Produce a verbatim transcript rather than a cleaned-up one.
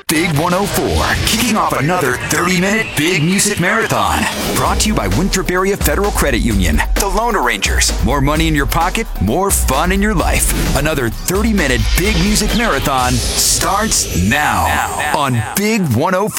Big one oh four, kicking off another thirty-minute Big Music Marathon. Brought to you by Winthrop Area Federal Credit Union, the Loan Arrangers. More money in your pocket, more fun in your life. Another thirty-minute Big Music Marathon starts now, now, now on now. Big one oh four.